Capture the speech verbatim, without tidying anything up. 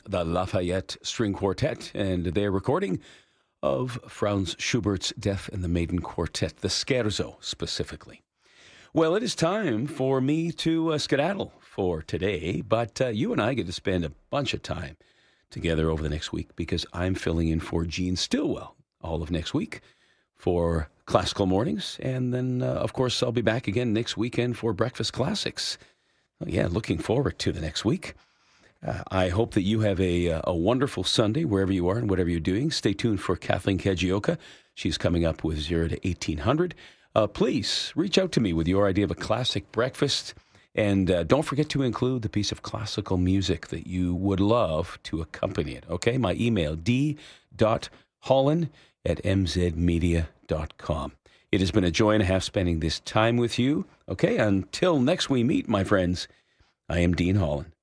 the Lafayette String Quartet and their recording of Franz Schubert's Death and the Maiden Quartet, the Scherzo specifically. Well, it is time for me to uh, skedaddle for today, but uh, you and I get to spend a bunch of time together over the next week because I'm filling in for Gene Stillwell all of next week for Classical Mornings, and then, uh, of course, I'll be back again next weekend for Breakfast Classics. Oh, yeah, looking forward to the next week. Uh, I hope that you have a a wonderful Sunday wherever you are and whatever you're doing. Stay tuned for Kathleen Kajioka. She's coming up with zero to eighteen hundred. Uh, please reach out to me with your idea of a classic breakfast. And uh, don't forget to include the piece of classical music that you would love to accompany it. Okay, my email, d dot holland at m z media dot com. It has been a joy and a half spending this time with you. Okay, until next we meet, my friends, I am Dean Holland.